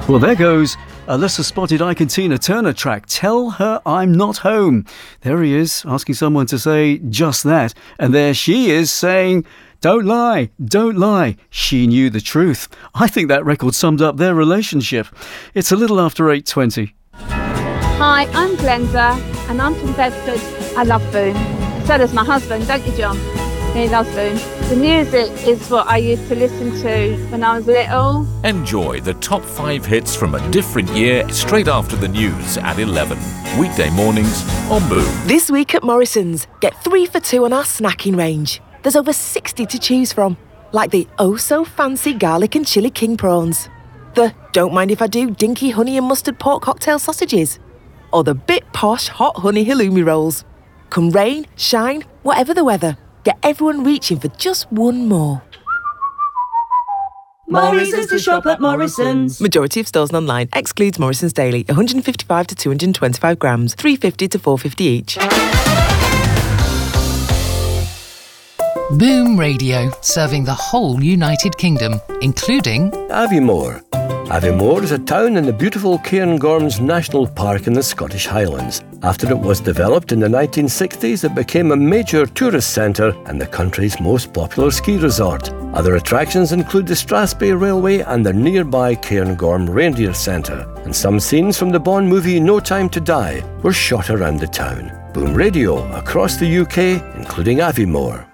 Well, there goes a lesser-spotted Ike and Tina Turner track, Tell Her I'm Not Home. There he is, asking someone to say just that. And there she is saying, don't lie, don't lie. She knew the truth. I think that record summed up their relationship. It's a little after 8:20. Hi, I'm Glenda, and I'm from Bedford. I love Boom. So does my husband, don't you, John? He loves Boom. The music is what I used to listen to when I was little. Enjoy the top 5 hits from a different year straight after the news at 11. Weekday mornings on Boom. This week at Morrison's, get 3 for 2 on our snacking range. There's over 60 to choose from, like the oh-so-fancy garlic and chilli king prawns, the don't mind if I do dinky honey and mustard pork cocktail sausages, or the bit posh hot honey halloumi rolls. Come rain, shine, whatever the weather, get everyone reaching for just one more. Morrison's to shop at Morrison's. Majority of stores and online. Excludes Morrison's Daily. 155 to 225 grams. 350 to 450 each. Boom Radio, serving the whole United Kingdom, including Aviemore. Aviemore is a town in the beautiful Cairngorms National Park in the Scottish Highlands. After it was developed in the 1960s, it became a major tourist centre and the country's most popular ski resort. Other attractions include the Strathspey Railway and the nearby Cairngorm Reindeer Centre. And some scenes from the Bond movie No Time to Die were shot around the town. Boom Radio across the UK, including Aviemore.